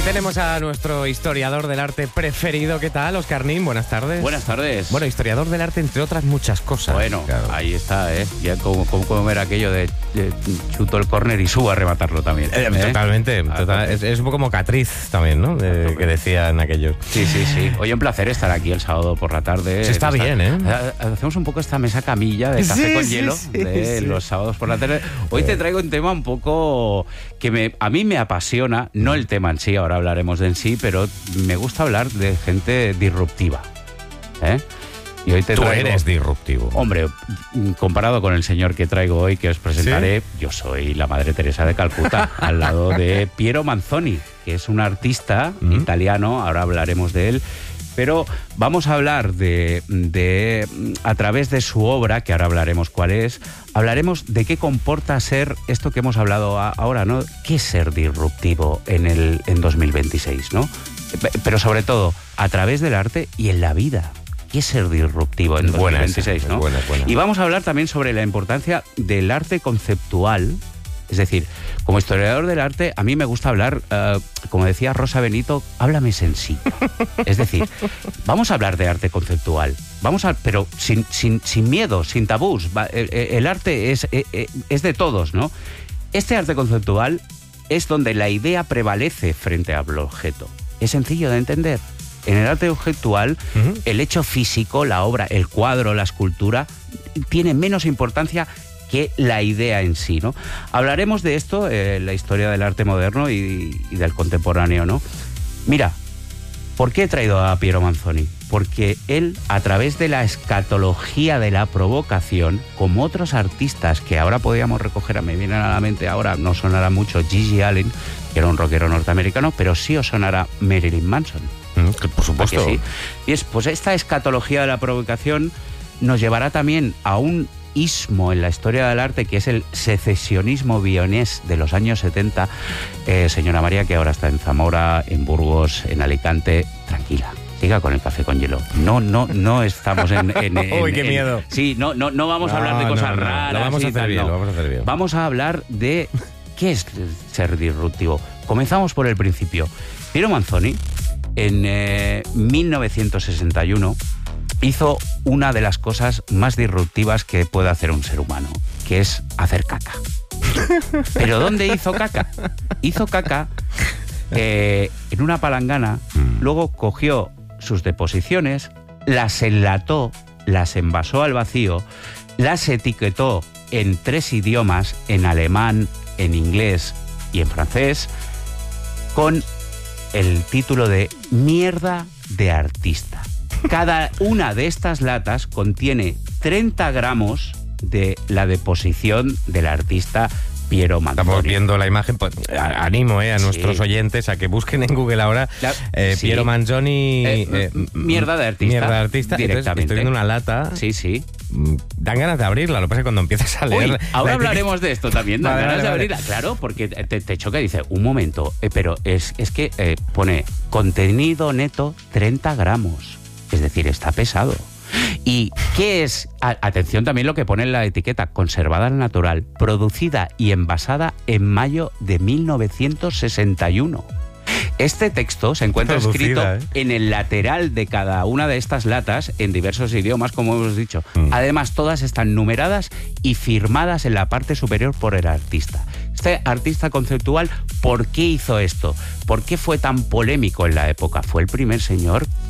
Tenemos a nuestro historiador del arte preferido. ¿Qué tal, Óscar Nin? Buenas tardes. Buenas tardes. Bueno, historiador del arte, entre otras muchas cosas. Bueno, claro. Ahí está, ¿eh? Ya como era aquello de chuto el córner y subo a rematarlo también. Totalmente. Es un poco como Catriz también, ¿no? Que decían aquellos. Sí. Oye, un placer estar aquí el sábado por la tarde. Sí, está bien, ¿eh? Hacemos un poco esta mesa camilla de café con hielo de los sábados por la tarde. Hoy te traigo un tema un poco que a mí me apasiona, no el tema en sí, ahora hablaremos de en sí, pero me gusta hablar de gente disruptiva. Y hoy Tú eres disruptivo. Hombre, comparado con el señor que traigo hoy, que os presentaré, ¿sí? Yo soy la Madre Teresa de Calcuta, al lado de Piero Manzoni, que es un artista italiano, ahora hablaremos de él. Pero vamos a hablar a través de su obra, que ahora hablaremos cuál es, hablaremos de qué comporta ser esto que hemos hablado ahora, ¿no? ¿Qué es ser disruptivo en 2026, ¿no? Pero sobre todo, a través del arte y en la vida. ¿Qué es ser disruptivo en 2026, ¿no? Buena. Y vamos a hablar también sobre la importancia del arte conceptual. Es decir, como historiador del arte, a mí me gusta hablar, como decía Rosa Benito, háblame sencillo. Es decir, vamos a hablar de arte conceptual, pero sin miedo, sin tabús. El arte es de todos, ¿no? Este arte conceptual es donde la idea prevalece frente al objeto. Es sencillo de entender. En el arte conceptual, el hecho físico, la obra, el cuadro, la escultura, tiene menos importancia que la idea en sí, ¿no? Hablaremos de esto, la historia del arte moderno y del contemporáneo, ¿no? Mira, ¿por qué he traído a Piero Manzoni? Porque él, a través de la escatología de la provocación, como otros artistas que ahora podríamos recoger, me vienen a la mente ahora, no sonará mucho Gigi Allen, que era un rockero norteamericano, pero sí os sonará Marilyn Manson. Por supuesto. Sí. Y pues esta escatología de la provocación nos llevará también a un ismo en la historia del arte, que es el secesionismo vienés de los años 70. Señora María, que ahora está en Zamora, en Burgos, en Alicante, tranquila. Siga con el café con hielo. No estamos en ¡Uy, qué miedo! Sí, no vamos a hablar de cosas raras. Lo vamos a hacer bien. Vamos a hablar de qué es ser disruptivo. Comenzamos por el principio. Piero Manzoni, en 1961, hizo una de las cosas más disruptivas que puede hacer un ser humano, que es hacer caca. ¿Pero dónde hizo caca? Hizo caca en una palangana, luego cogió sus deposiciones, las enlató, las envasó al vacío, las etiquetó en 3 idiomas, en alemán, en inglés y en francés, con el título de Mierda de Artista. Cada una de estas latas contiene 30 gramos de la deposición del artista Piero Manzoni. Estamos viendo la imagen, pues, animo a nuestros oyentes a que busquen en Google ahora Piero Manzoni... Mierda de Artista. Mierda de Artista. Directamente. Entonces, estoy viendo una lata... Sí. Dan ganas de abrirla, lo que pasa es que cuando empiezas a leer... Uy, ahora hablaremos de esto también, dan ganas de Vale. abrirla. Claro, porque te choca y dice, un momento, pero es que pone contenido neto 30 gramos. Es decir, está pesado. ¿Y qué es? Atención también lo que pone en la etiqueta, conservada al natural, producida y envasada en mayo de 1961. Este texto se encuentra escrito en el lateral de cada una de estas latas en diversos idiomas, como hemos dicho. Además, todas están numeradas y firmadas en la parte superior por el artista. Este artista conceptual, ¿por qué hizo esto? ¿Por qué fue tan polémico en la época? Fue el primer señor